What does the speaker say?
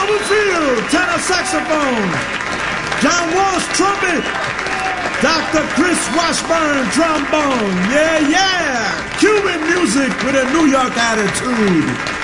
Stubblefield, tenor saxophone. John Walsh, trumpet. Dr. Chris Washburn, trombone. Yeah, yeah. Cuban music with a New York attitude.